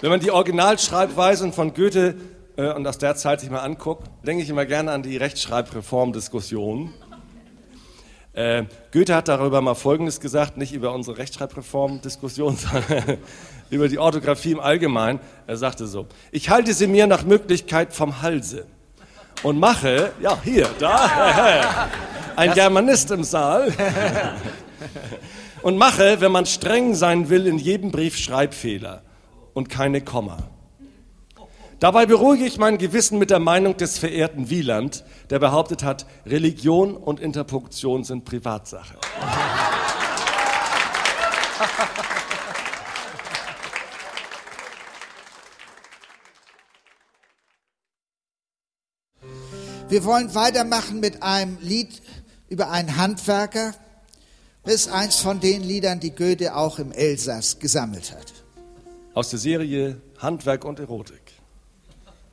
Wenn man die Originalschreibweisen von Goethe und aus der Zeit sich mal anguckt, denke ich immer gerne an die Rechtschreibreform-Diskussion. Goethe hat darüber mal Folgendes gesagt, nicht über unsere Rechtschreibreform-Diskussion, sondern über die Orthographie im Allgemeinen. Er sagte so: Ich halte sie mir nach Möglichkeit vom Halse und mache, ja hier, da, ein Germanist im Saal, und mache, wenn man streng sein will, in jedem Brief Schreibfehler und keine Komma. Dabei beruhige ich mein Gewissen mit der Meinung des verehrten Wieland, der behauptet hat, Religion und Interpunktion sind Privatsache. Wir wollen weitermachen mit einem Lied über einen Handwerker. Das ist eins von den Liedern, die Goethe auch im Elsass gesammelt hat. Aus der Serie Handwerk und Erotik.